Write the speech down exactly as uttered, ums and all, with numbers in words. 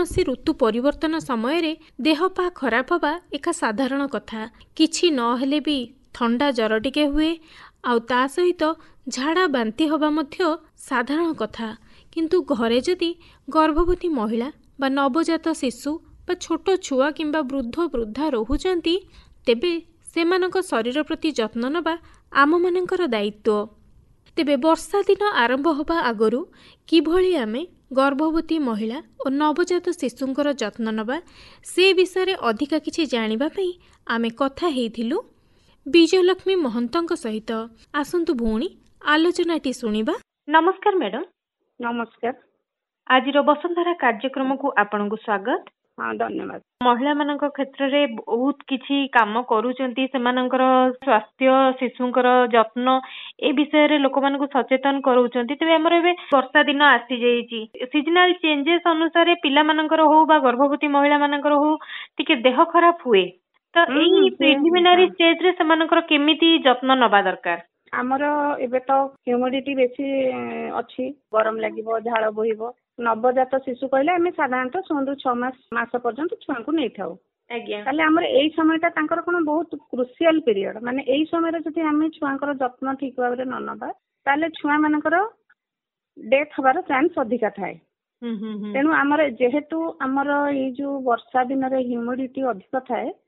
ଯେକୌଣସି ଋତୁ ପରିବର୍ତ୍ତନ ସମୟରେ ଦେହ ପା ଖରାପ ହେବା ଏକ ସାଧାରଣ କଥା। କିଛି ନହେଲେ ବି ଥଣ୍ଡା ଜ୍ୱର ଟିକେ ହୁଏ, ଆଉ ତା ସହିତ ଝାଡ଼ା ବାନ୍ତି ହେବା ମଧ୍ୟ ସାଧାରଣ କଥା। କିନ୍ତୁ ଘରେ ଯଦି ଗର୍ଭବତୀ ମହିଳା ବା ନବଜାତ ଶିଶୁ ବା ଛୋଟ ଛୁଆ କିମ୍ବା ବୃଦ୍ଧ ବୃଦ୍ଧା ରହୁଛନ୍ତି, ତେବେ ସେମାନଙ୍କ ଶରୀର ପ୍ରତି ଯତ୍ନ ନେବା ଆମମାନଙ୍କର ଦାୟିତ୍ୱ। ତେବେ ବର୍ଷା ଦିନ ଆରମ୍ଭ ହେବା ଆଗରୁ କିଭଳି ଆମେ ଗର୍ଭବତୀ ମହିଳା ଓ ନବଜାତ ଶିଶୁଙ୍କର ଯତ୍ନ ନେବା, ସେ ବିଷୟରେ ଅଧିକା କିଛି ଜାଣିବା ପାଇଁ ଆମେ କଥା ହେଇଥିଲୁ ବିଜୟଲକ୍ଷ୍ମୀ ମହନ୍ତଙ୍କ ସହିତ। ଆସନ୍ତୁ ଭଉଣୀ, ଆଲୋଚନାଟି ଶୁଣିବା। ନମସ୍କାର ମ୍ୟାଡ଼ାମ। ନମସ୍କାର। ଆଜିର ବସୁନ୍ଧରା କାର୍ଯ୍ୟକ୍ରମକୁ ଆପଣଙ୍କୁ ସ୍ୱାଗତ। ହଁ, ଧନ୍ୟବାଦ। ମହିଳାମାନଙ୍କ କ୍ଷେତ୍ରରେ ବହୁତ କିଛି କାମ କରୁଛନ୍ତି, ସେମାନଙ୍କର ସ୍ୱାସ୍ଥ୍ୟ, ଶିଶୁଙ୍କର ଯତ୍ନ ଏ ବିଷୟରେ ଲୋକମାନଙ୍କୁ ସଚେତନ କରାଉଛନ୍ତି। ତେବେ ଆମର ଏବେ ବର୍ଷା ଦିନ ଆସିଯାଇଛି, ସିଜନାଲ ଚେଞ୍ଜେସ୍ ଅନୁସାରେ ପିଲାମାନଙ୍କର ହଉ ବା ଗର୍ଭବତୀ ମହିଳା ମାନଙ୍କର ହଉ ଟିକେ ଦେହ ଖରାପ ହୁଏ। ତ ଏଇ ପ୍ରିଲିମିନାରୀ ଷ୍ଟେଜରେ ସେମାନଙ୍କର କେମିତି ଯତ୍ନ ନେବା ଦରକାର? ଆମର ଏବେ ତ ହ୍ୟୁମିଡିଟି ବେଶୀ ଅଛି, ଗରମ ଲାଗିବ, ଝାଳ ବୋହିବ। ନବଜାତ ଶିଶୁ କହିଲେ ଆମେ ସାଧାରଣତଃ ଶୂନରୁ ଛଅ ମାସ ମାସ ପର୍ଯ୍ୟନ୍ତ ଛୁଆଙ୍କୁ ନେଇଥାଉ। ଆଜ୍ଞା। ତାହେଲେ ଆମର ଏଇ ସମୟଟା ତାଙ୍କର କଣ ବହୁତ କ୍ରୁସିଆଲ ପିରିୟଡ। ମାନେ ଏଇ ସମୟରେ ଯଦି ଆମେ ଛୁଆଙ୍କର ଯତ୍ନ ଠିକ ଭାବରେ ନ ନେବା, ତାହେଲେ ଛୁଆ ମାନଙ୍କର ଡେଥ୍ ହବାର ଚାନ୍ସ ଅଧିକା ଥାଏ। ତେଣୁ ଆମର ଯେହେତୁ ଆମର ଏଇ ଯୋଉ ବର୍ଷା ଦିନରେ ହ୍ୟୁମିଡିଟି ଅଧିକ ଥାଏ,